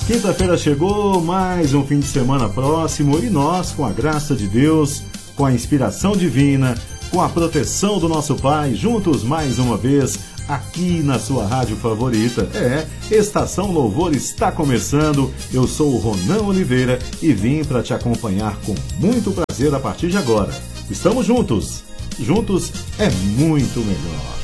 Quinta-feira chegou, mais um fim de semana próximo e nós, com a graça de Deus, com a inspiração divina, com a proteção do nosso Pai, juntos mais uma vez aqui na sua rádio favorita. Estação Louvor está começando. Eu sou o Ronan Oliveira e vim para te acompanhar com muito prazer a partir de agora. Estamos juntos. Juntos é muito melhor.